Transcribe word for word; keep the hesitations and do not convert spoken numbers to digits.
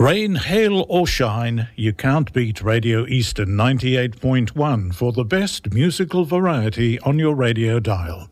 Rain, hail or shine, you can't beat Radio Eastern ninety-eight point one for the best musical variety on your radio dial.